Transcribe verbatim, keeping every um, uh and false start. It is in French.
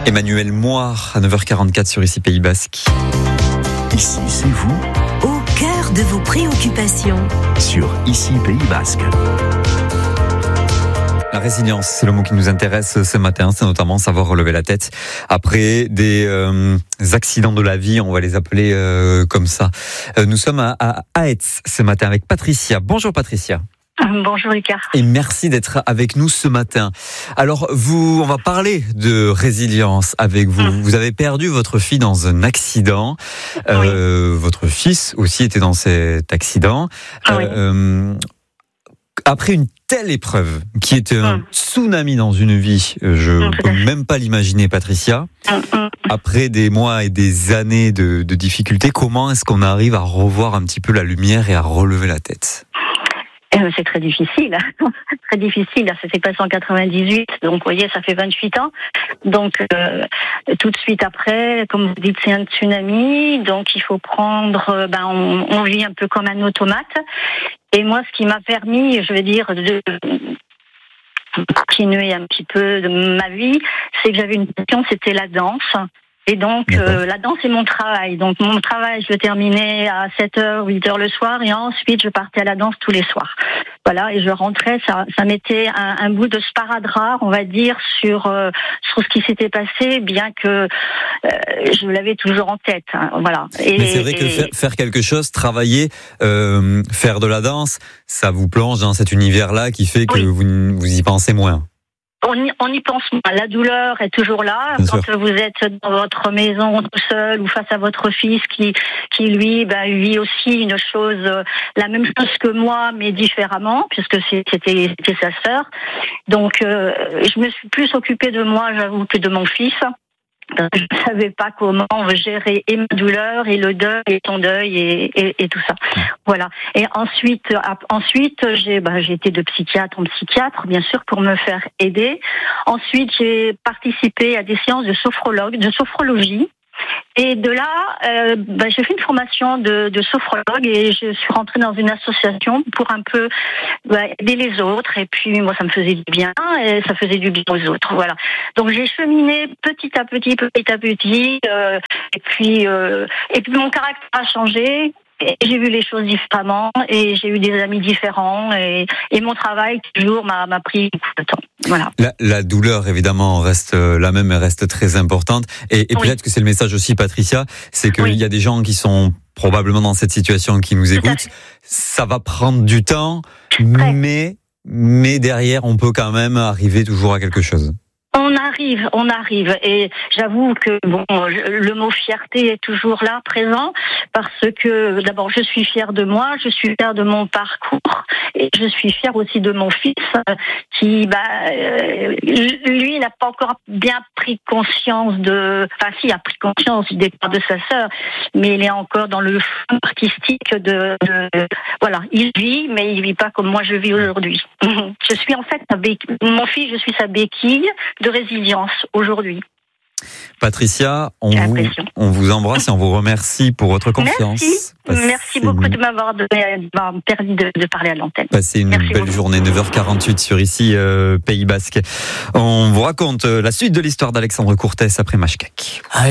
Emmanuel Moire à neuf heures quarante-quatre sur Ici Pays Basque. Ici, c'est vous, au cœur de vos préoccupations. Sur Ici Pays Basque. La résilience, c'est le mot qui nous intéresse ce matin, c'est notamment savoir relever la tête après des euh, accidents de la vie, on va les appeler euh, comme ça. Euh, nous sommes à, à Aetz ce matin avec Patricia. Bonjour Patricia. Bonjour Ricard. Et merci d'être avec nous ce matin. Alors, vous, on va parler de résilience avec vous. Mmh. Vous avez perdu votre fille dans un accident. Euh, oui. Votre fils aussi était dans cet accident. Ah, oui. euh, après une telle épreuve, qui était un mmh. tsunami dans une vie, je ne mmh. peux même pas l'imaginer, Patricia. Mmh. Après des mois et des années de, de difficultés, comment est-ce qu'on arrive à revoir un petit peu la lumière et à relever la tête ? C'est très difficile, très difficile. Ça s'est passé en quatre-vingt-dix-huit, donc vous voyez, ça fait vingt-huit ans. Donc euh, tout de suite après, comme vous dites, c'est un tsunami, donc il faut prendre. Ben, on, on vit un peu comme un automate. Et moi, ce qui m'a permis, je vais dire, de continuer un petit peu de ma vie, c'est que j'avais une passion, c'était la danse. Et donc, euh, la danse est mon travail. Donc, mon travail, je le terminais à sept heures, huit heures le soir. Et ensuite, je partais à la danse tous les soirs. Voilà, et je rentrais. Ça, ça mettait un, un bout de sparadrap, on va dire, sur, euh, sur ce qui s'était passé, bien que euh, je l'avais toujours en tête. Hein, voilà. Et, Mais c'est vrai et... que faire, faire quelque chose, travailler, euh, faire de la danse, ça vous plonge dans cet univers-là qui fait que oui. vous, vous y pensez moins. On y, on y pense moins. La douleur est toujours là. Bien quand sûr. Vous êtes dans votre maison tout seul ou face à votre fils qui, qui lui, ben, vit aussi une chose, la même chose que moi, mais différemment, puisque c'était, c'était sa sœur. Donc, euh, je me suis plus occupée de moi, j'avoue, que de mon fils. Je ne savais pas comment gérer et ma douleur et le deuil et ton deuil et, et, et tout ça. Voilà. Et ensuite, ensuite j'ai, ben, j'ai été de psychiatre en psychiatre, bien sûr, pour me faire aider. Ensuite, j'ai participé à des séances de sophrologue, de sophrologie. Et de là, euh, ben, j'ai fait une formation de, de sophrologue et je suis rentrée dans une association pour un peu ben, aider les autres. Et puis moi, ça me faisait du bien et ça faisait du bien aux autres. Voilà. Donc j'ai cheminé petit à petit, petit à petit. Euh, et puis, euh, et puis mon caractère a changé. Et j'ai vu les choses différemment et j'ai eu des amis différents et, et mon travail toujours m'a, m'a pris beaucoup de temps. Voilà. La, la douleur évidemment reste la même, elle reste très importante et, et oui. peut-être que c'est le message aussi, Patricia, c'est qu'il oui. y a des gens qui sont probablement dans cette situation qui nous écoutent. Ça va prendre du temps, mais mais derrière on peut quand même arriver toujours à quelque chose. On arrive, on arrive, et j'avoue que bon, le mot fierté est toujours là, présent, parce que d'abord je suis fière de moi, je suis fière de mon parcours, et je suis fière aussi de mon fils, qui, bah, euh, lui n'a pas encore bien pris conscience de, enfin si, a pris conscience du départ de sa sœur, mais il est encore dans le fond artistique de, de, voilà, il vit, mais il vit pas comme moi je vis aujourd'hui. Je suis en fait sa béquille, mon fils, je suis sa béquille de résilience aujourd'hui. Patricia, on vous, on vous embrasse et on vous remercie pour votre confiance. Merci, Passez Merci beaucoup une... de m'avoir donné, permis de, de parler à l'antenne. Passez une Merci belle beaucoup. journée, neuf heures quarante-huit sur Ici euh, Pays Basque. On vous raconte la suite de l'histoire d'Alexandre Courtès après Mashkek.